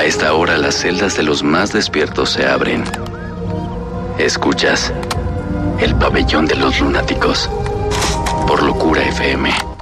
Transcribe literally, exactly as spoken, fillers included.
esta hora las celdas de los más despiertos se abren. Escuchas El Pabellón de los Lunáticos por Locura F M.